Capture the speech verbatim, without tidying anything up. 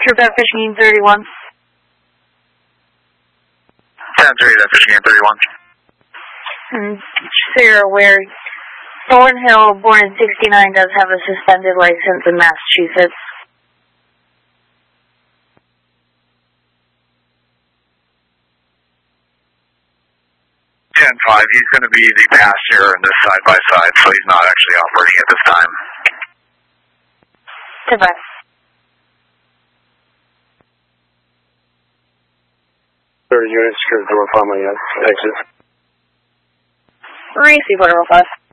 Troop at Fishing Game thirty-one. ten three, that Fishing Game thirty-one. And so you're aware, Thornhill, born in sixty-nine, does have a suspended license in Massachusetts. ten five, he's going to be the passenger in this side-by-side, so he's not actually operating at this time. Goodbye. thirty units, secure door five, my exit. Receive order five.